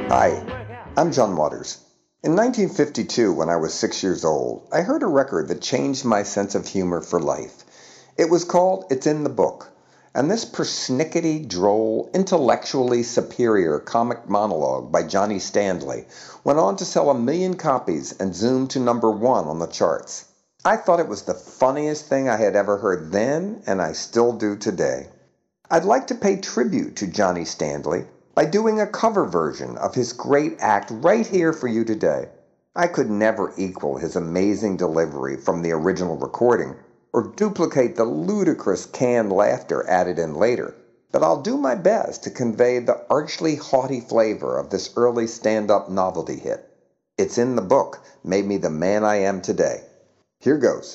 Hi, I'm John Waters. In 1952, when I was 6 years old, I heard a record that changed my sense of humor for life. It was called It's in the Book, and this persnickety, droll, intellectually superior comic monologue by Johnny Stanley went on to sell 1 million copies and zoom to #1 on the charts. I thought it was the funniest thing I had ever heard then, and I still do today. I'd like to pay tribute to Johnny Stanley by doing a cover version of his great act right here for you today. I could never equal his amazing delivery from the original recording, or duplicate the ludicrous canned laughter added in later, but I'll do my best to convey the archly haughty flavor of this early stand-up novelty hit. It's in the Book made me the man I am today. Here goes.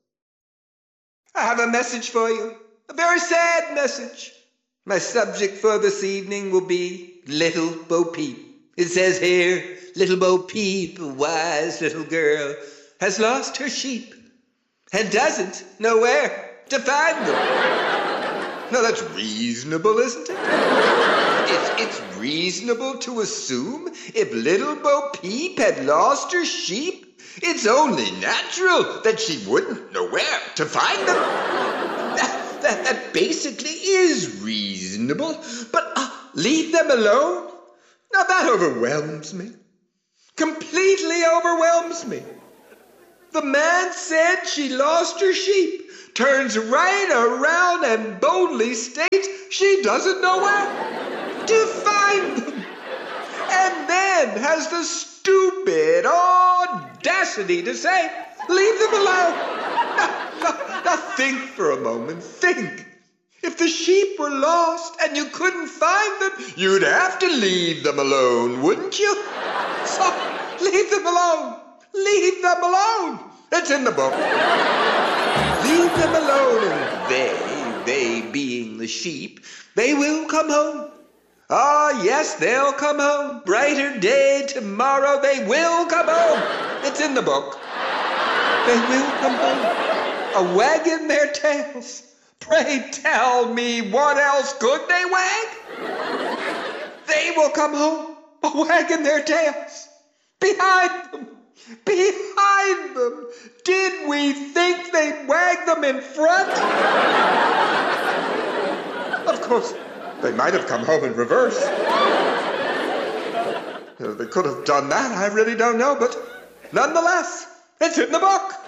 I have a message for you, a very sad message. My subject for this evening will be Little Bo Peep. It says here, Little Bo Peep, a wise little girl, has lost her sheep and doesn't know where to find them. Now that's reasonable, isn't it? It's reasonable to assume if Little Bo Peep had lost her sheep, it's only natural that she wouldn't know where to find them. That basically is reasonable, but leave them alone? Now that overwhelms me. Completely overwhelms me. The man said she lost her sheep, turns right around and boldly states she doesn't know where to find them, and then has the stupid audacity to say, leave them alone. Now think for a moment, think. If the sheep were lost and you couldn't find them, you'd have to leave them alone, wouldn't you? So leave them alone. Leave them alone. It's in the book. Leave them alone, and they being the sheep, they will come home. Ah, yes, they'll come home. Brighter day tomorrow, they will come home. It's in the book. They will come home. A wagging their tails. Pray tell me, what else could they wag? They will come home, wagging their tails. Behind them. Behind them. Did we think they'd wag them in front? Of course, they might have come home in reverse. They could have done that, I really don't know, but nonetheless, it's in the book.